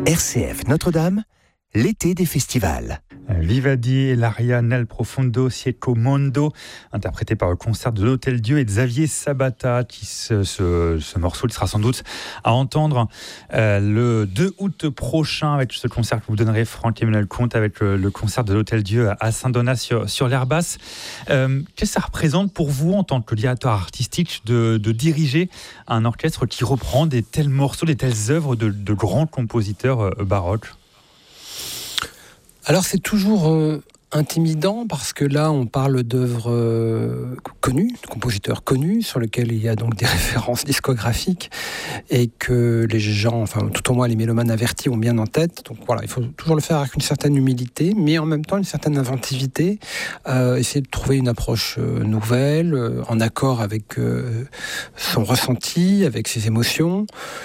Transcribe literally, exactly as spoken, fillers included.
R C F Notre-Dame, l'été des festivals. Vivaldi et l'aria Nel Profondo Cieco Mondo, interprété par le concert de l'Hôtel Dieu et Xavier Sabata. Qui ce, ce, ce morceau il sera sans doute à entendre euh, le deux août prochain avec ce concert que vous donnerez, Franck-Emmanuel Comte, avec le, le concert de l'Hôtel Dieu à Saint-Donat sur, sur l'aire basse. Euh, qu'est-ce que ça représente pour vous en tant que directeur artistique de, de diriger un orchestre qui reprend des tels morceaux, des telles œuvres de, de grands compositeurs euh, baroques? Alors c'est toujours euh, intimidant parce que là on parle d'œuvres euh, connues, de compositeurs connus sur lesquels il y a donc des références discographiques et que les gens, enfin tout au moins les mélomanes avertis ont bien en tête. Donc voilà, il faut toujours le faire avec une certaine humilité, mais en même temps une certaine inventivité, euh, essayer de trouver une approche euh, nouvelle, euh, en accord avec euh, son ressenti, avec ses émotions.